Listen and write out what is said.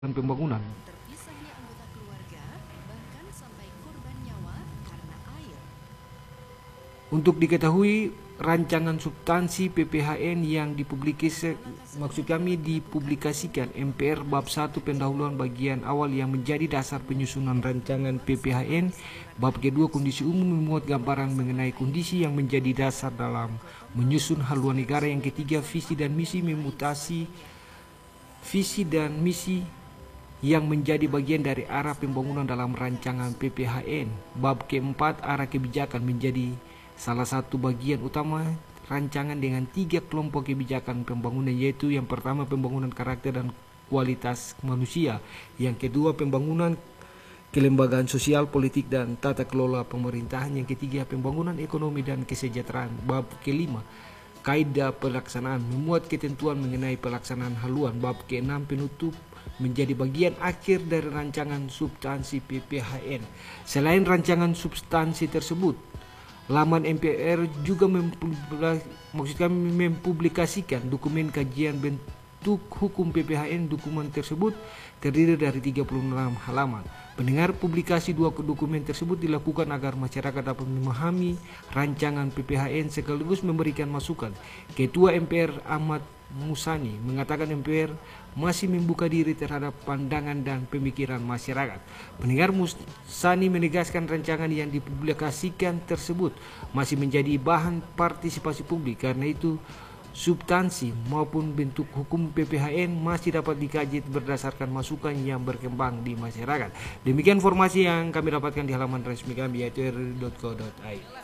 dan pembangunan. Terpisahnya anggota keluarga, bahkan sampai korban nyawa karena air. Untuk diketahui, rancangan substansi PPHN yang dipublikasikan MPR bab 1 pendahuluan bagian awal yang menjadi dasar penyusunan rancangan PPHN, bab kedua kondisi umum memuat gambaran mengenai kondisi yang menjadi dasar dalam menyusun haluan negara, yang ketiga visi dan misi memutasi visi dan misi yang menjadi bagian dari arah pembangunan dalam rancangan PPHN. Bab keempat, arah kebijakan menjadi salah satu bagian utama rancangan dengan 3 kelompok kebijakan pembangunan, yaitu yang pertama pembangunan karakter dan kualitas manusia, yang kedua pembangunan kelembagaan sosial, politik dan tata kelola pemerintahan, yang ketiga pembangunan ekonomi dan kesejahteraan. Bab kelima, kaidah pelaksanaan memuat ketentuan mengenai pelaksanaan haluan. Bab keenam, penutup menjadi bagian akhir dari rancangan substansi PPHN. Selain rancangan substansi tersebut, laman MPR juga mempublikasikan dokumen kajian bentuk hukum PPHN. Dokumen tersebut terdiri dari 36 halaman. Pendengar, publikasi 2 dokumen tersebut dilakukan agar masyarakat dapat memahami rancangan PPHN sekaligus memberikan masukan. Ketua MPR Ahmad Musani mengatakan MPR masih membuka diri terhadap pandangan dan pemikiran masyarakat. Pendengar, Musani menegaskan rancangan yang dipublikasikan tersebut masih menjadi bahan partisipasi publik. Karena itu, substansi maupun bentuk hukum PPHN masih dapat dikaji berdasarkan masukan yang berkembang di masyarakat. Demikian informasi yang kami dapatkan di halaman resmi kami, yaitu rri.co.id.